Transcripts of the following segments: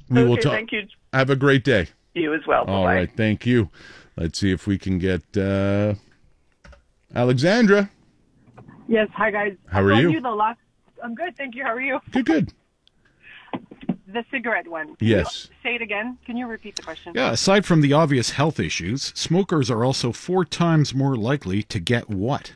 We will Okay, talk. thank you. Have a great day. You as well. All Bye-bye. right, thank you. Let's see if we can get Alexandra. Yes, hi guys. How are you? I'm good, thank you. How are you? Good. The cigarette one. Can Yes. you say it again? Can you repeat the question? Yeah, aside from the obvious health issues, smokers are also 4 times more likely to get what?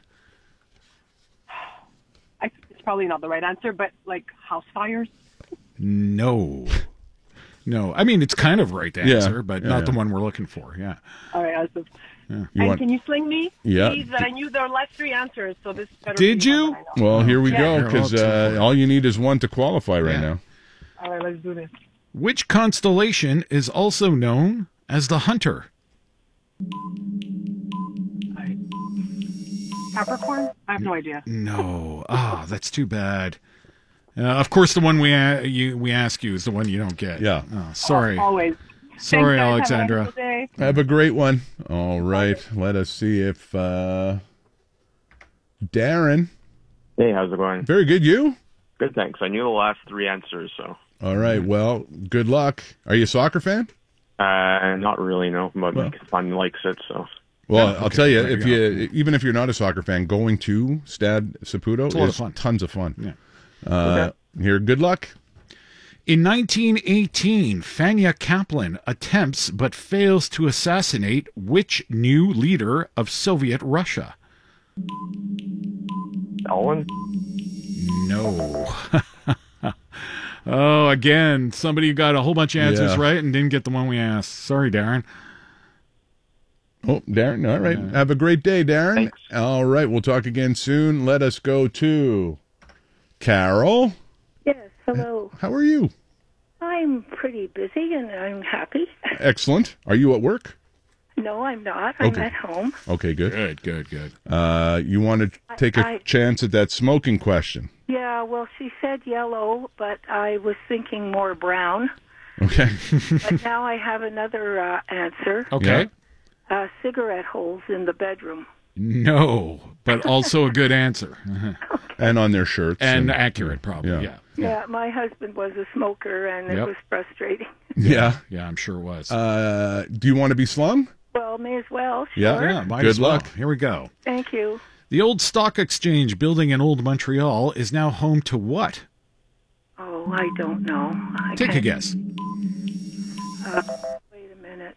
It's probably not the right answer, but like house fires. No. No. I mean, it's kind of right answer, but not the yeah. one we're looking for. Yeah. All right, awesome. You want- Can you sling me? Yeah. Please, I knew there were last 3 answers, so this better Did be you? one that I know. Well, here we Yeah. go, because all you need is one to qualify right Yeah. now. All right, let's do this. Which constellation is also known as the Hunter? Capricorn? I have no idea. No. Ah, that's too bad. Of course, the one we ask you is the one you don't get. Yeah. Oh, sorry. Always. Sorry, Thanks, guys. Alexandra. Have a wonderful day. Have a great one. All right, let us see if Darren. Hey, how's it going? Very good, you? Good, thanks. I knew the last 3 answers, so. All right, well, good luck. Are you a soccer fan? Not really, no. But my son likes it, so. Well, I'll tell you, there if you even if you're not a soccer fan, going to Stade Saputo It's a lot of is fun. tons of fun. Yeah. Okay. Here, good luck. In 1918, Fania Kaplan attempts but fails to assassinate which new leader of Soviet Russia? Ellen? No. Oh, again, somebody got a whole bunch of answers Yeah. right and didn't get the one we asked. Sorry, Darren. Oh, Darren, all right. Have a great day, Darren. Thanks. All right, we'll talk again soon. Let us go to Carol. Yes, hello. How are you? I'm pretty busy and I'm happy. Excellent. Are you at work? No, I'm not. I'm Okay. at home. Okay, good. Good. You want to take a I- chance at that smoking question? Yeah, well, she said yellow, but I was thinking more brown. Okay. But now I have another answer. Okay. Cigarette holes in the bedroom. No, but also a good answer. And on their shirts. And accurate, probably. Yeah. Yeah. Yeah, my husband was a smoker, and it Yep. was frustrating. Yeah. Yeah, I'm sure it was. Do you want to be slung? Well, may as well. Sure. Yeah. might Good as well. luck. Here we go. Thank you. The old stock exchange building in Old Montreal is now home to what? Oh, I don't know. Take a guess. Wait a minute.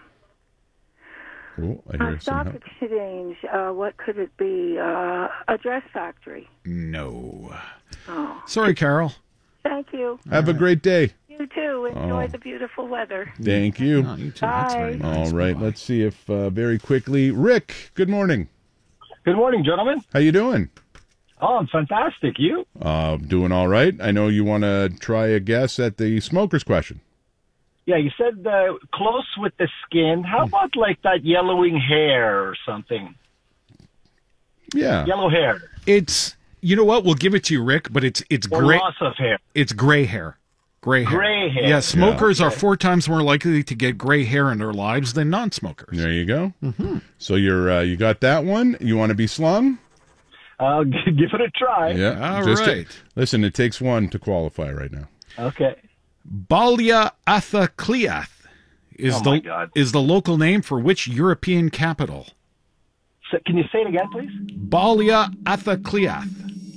Oh, I hear A stock some. exchange. What could it be? A dress factory. No. Oh, Sorry, Carol. thank you. Have a great day. You too. Enjoy Oh. the beautiful weather. Thank you. Oh, you too. That's very Bye. nice. All right, Bye-bye. let's see if very quickly, Rick. Good morning. Good morning, gentlemen. How you doing? Oh, I'm fantastic. You? Doing all right. I know you want to try a guess at the smokers question. Yeah, you said close with the skin. How about like that yellowing hair or something? Yeah. Yellow hair It's, you know what? We'll give it to you, Rick, but it's or gray. loss of hair. It's gray hair. Gray hair. Gray hair. Yeah, smokers are 4 times more likely to get gray hair in their lives than non-smokers. There you go. So you're you got that one. You want to be slung? I'll give it a try. Yeah. All Just right. listen, it takes one to qualify right now. Okay. Balia Athacliath is Oh, my God. is the local name for which European capital? So, can you say it again, please? Balia Athacliath.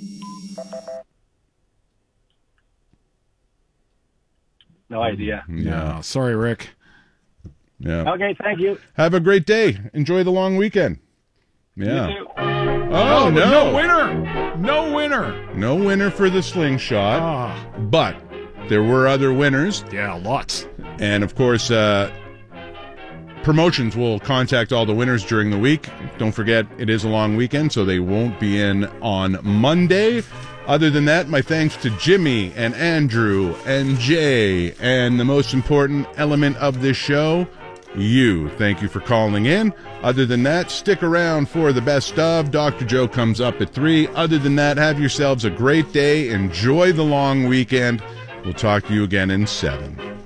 No idea. Yeah. No, sorry, Rick. Yeah. Okay, thank you. Have a great day. Enjoy the long weekend. Yeah. You too. Oh, no. No winner. No winner. No winner for the slingshot, Ah, but there were other winners. yeah, lots. And of course, promotions will contact all the winners during the week. Don't forget, it is a long weekend, so they won't be in on Monday. Other than that, my thanks to Jimmy and Andrew and Jay, and the most important element of this show, you. Thank you for calling in. Other than that, stick around for the best of. Dr. Joe comes up at 3. Other than that, have yourselves a great day. Enjoy the long weekend. We'll talk to you again in 7.